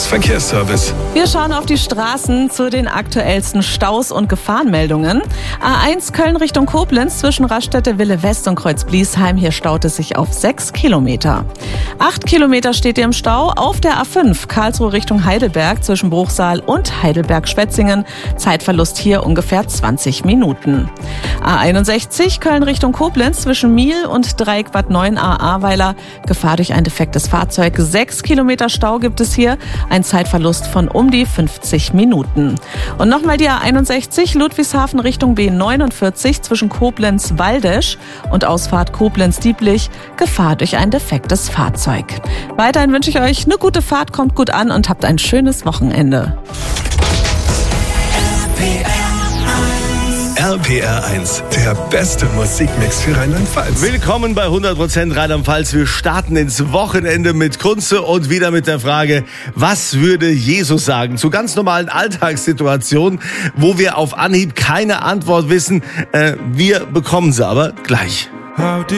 Verkehrsservice. Wir schauen auf die Straßen zu den aktuellsten Staus und Gefahrenmeldungen. A1 Köln Richtung Koblenz zwischen Raststätte Wille West und Kreuz Bliesheim. Hier staut es sich auf 6 Kilometer. 8 Kilometer steht ihr im Stau auf der A5 Karlsruhe Richtung Heidelberg zwischen Bruchsal und Heidelberg-Schwetzingen. Zeitverlust hier ungefähr 20 Minuten. A61 Köln Richtung Koblenz zwischen Miel und Dreieck Bad 9a Ahrweiler. Gefahr durch ein defektes Fahrzeug. 6 Kilometer Stau gibt es hier. Ein Zeitverlust von um die 50 Minuten. Und nochmal die A61 Ludwigshafen Richtung B49 zwischen Koblenz-Waldesch und Ausfahrt Koblenz-Dieblich. Gefahr durch ein defektes Fahrzeug. Weiterhin wünsche ich euch eine gute Fahrt, kommt gut an und habt ein schönes Wochenende. RPR 1, der beste Musikmix für Rheinland-Pfalz. Willkommen bei 100% Rheinland-Pfalz. Wir starten ins Wochenende mit Kunze und wieder mit der Frage, was würde Jesus sagen? Zu ganz normalen Alltagssituationen, wo wir auf Anhieb keine Antwort wissen. Wir bekommen sie aber gleich.